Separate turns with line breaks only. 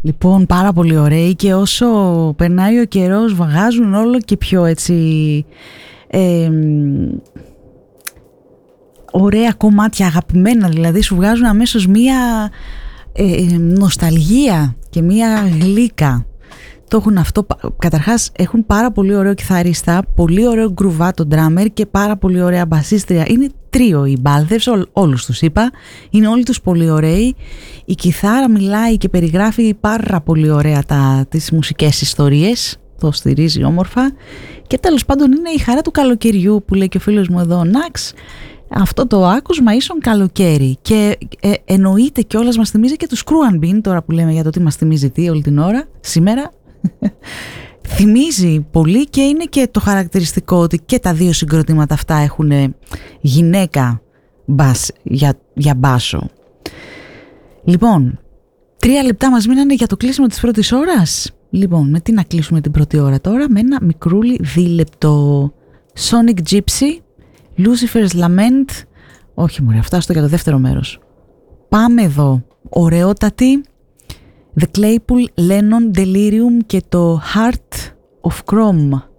Λοιπόν, πάρα πολύ ωραίοι και όσο περνάει ο καιρός βγάζουν όλο και πιο έτσι ωραία κομμάτια, αγαπημένα, δηλαδή σου βγάζουν αμέσως μία νοσταλγία και μία γλύκα. Το έχουν αυτό, καταρχάς έχουν πάρα πολύ ωραίο κιθαρίστα, πολύ ωραίο γκρουβάτο ντράμερ και πάρα πολύ ωραία μπασίστρια. Είναι τρίο οι Balthers, όλους τους είπα, είναι όλοι τους πολύ ωραίοι. Η κιθάρα μιλάει και περιγράφει πάρα πολύ ωραία τις μουσικές ιστορίες, το στηρίζει όμορφα και τέλος πάντων είναι η χαρά του καλοκαιριού που λέει και ο φίλος μου εδώ, Ναξ. Αυτό το άκουσμα ίσον καλοκαίρι και εννοείται κιόλας μας θυμίζει και τους Screw and Bean, τώρα που λέμε για το τι μας θυμίζει τι όλη την ώρα σήμερα. Θυμίζει πολύ και είναι και το χαρακτηριστικό ότι και τα δύο συγκροτήματα αυτά έχουν γυναίκα μπας για μπάσο. Λοιπόν, 3 λεπτά μας μείνανε για το κλείσιμο της πρώτης ώρας. Λοιπόν, με τι να κλείσουμε την πρώτη ώρα τώρα? Με ένα μικρούλι δίλεπτο. Sonic Gypsy, Lucifer's Lament. Όχι μωρέ, φτάσω για το δεύτερο μέρος. Πάμε εδώ, ωραιότατη The Claypool, Lennon, Delirium και το Heart of Chrome.